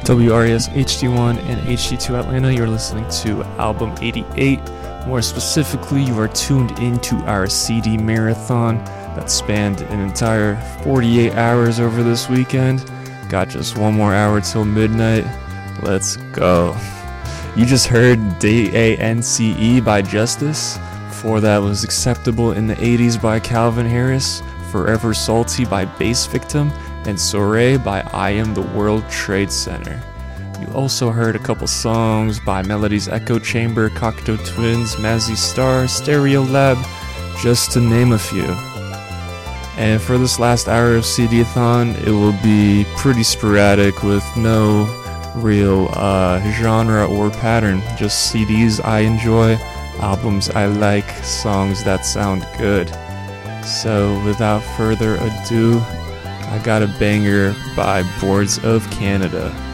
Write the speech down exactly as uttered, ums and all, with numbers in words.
W R E S H D one and H D two Atlanta. You're listening to Album eighty-eight. More specifically, you are tuned into our C D marathon that spanned an entire forty-eight hours over this weekend. Got just one more hour till midnight. Let's go. You just heard D A N C E by Justice. Before that was Acceptable in the eighties by Calvin Harris. Forever Salty by Bass Victim. And Soiree by I Am the World Trade Center. You also heard a couple songs by Melody's Echo Chamber, Cocteau Twins, Mazzy Star, Stereo Lab, just to name a few. And for this last hour of C D-a-thon, it will be pretty sporadic with no real uh, genre or pattern, just C Ds I enjoy, albums I like, songs that sound good. So without further ado, I got a banger by Boards of Canada.